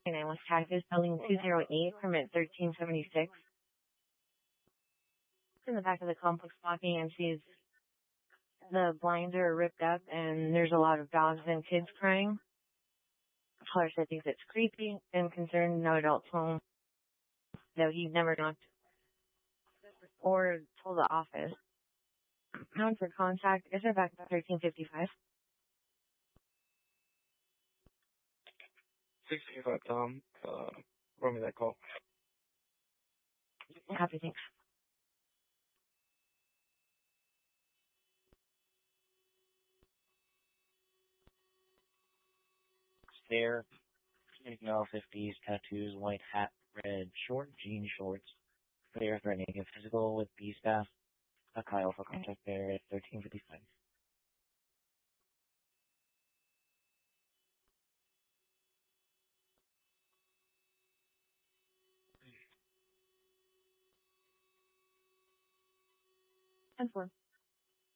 West Cactus, building 208, permit 1376. In the back of the complex walking and sees the blinds are ripped up and there's a lot of dogs and kids crying. Caller said thinks it's creepy and concerned no adults home, though he's never knocked or told the office. Known for contact, is there back at 1355? 655 Tom, brought me that call. Happy, thanks. There, female 50s, tattoos, white hat, red short, jean shorts. Player threatening a physical with B staff. A Kyle for contact there at 1355. And 4.